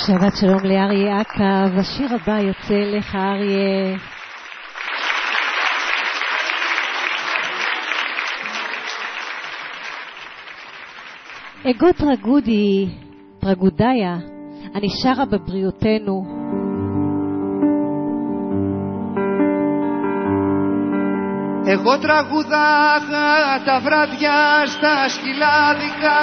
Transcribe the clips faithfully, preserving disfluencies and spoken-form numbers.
שבת שלום לאריה עקב, השיר הבא יוצא לך אריה. אגו טרגודי, טרגודיה, אני שרה בבריאותנו. Εγώ τραγουδάχα τα βράδια στα σκυλάδικα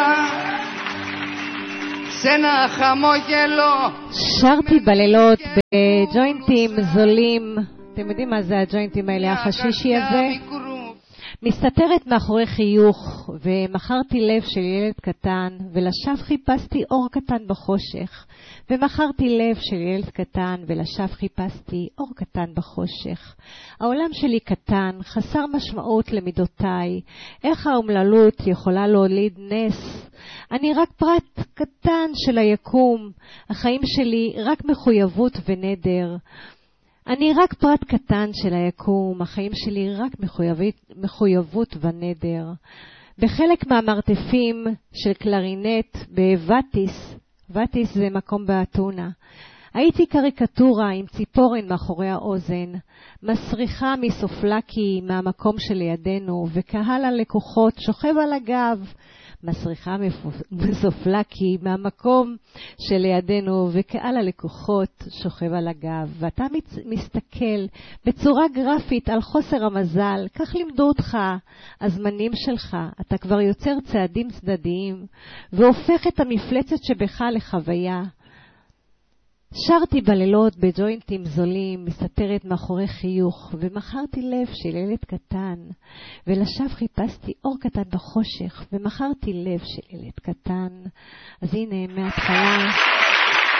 σε ένα χαμόγελο. שרתי בלילות בג'וינטים זולים. אתם יודעים מה זה הג'וינטים האלה, החשישי הזה? מסתתרת מאחורי חיוך, ומחרתי לב של ילד קטן, ולשב חיפשתי אור קטן בחושך. ומחרתי לב של ילד קטן, ולשב חיפשתי אור קטן בחושך. העולם שלי קטן, חסר משמעות למידותיי. איך האומללות יכולה להוליד נס? אני רק פרט קטן של היקום. החיים שלי רק מחויבות ונדר. אני רק פרט קטן של היקום, החיים שלי רק מחויבות, מחויבות ונדר. בחלק מהמרתפים של קלרינט בוואטיס, וואטיס זה מקום באתונה, הייתי קריקטורה עם ציפורן מאחורי האוזן, מסריחה מסופלקי מהמקום שלידינו, וקהל הלקוחות שוכב על הגב, מסריחה מסופלקי מהמקום שלידינו, וקהל הלקוחות שוכב על הגב, ואתה מסתכל בצורה גרפית על חוסר המזל. כך לימדו אותך הזמנים שלך. אתה כבר יוצר צעדים צדדיים והופך את המפלצת שבך לחוויה. שרתי בלילות בג'וינטים זולים, מסתתרת מאחורי חיוך, ומחרתי לב של ילד קטן, ולשב חיפשתי אור קטן בחושך, ומחרתי לב של ילד קטן. אז הנה מההתחלה